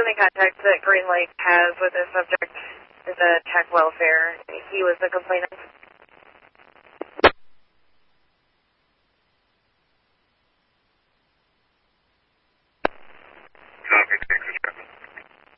only contact that Green Lake has with this subject is a tech welfare. He was the complainant.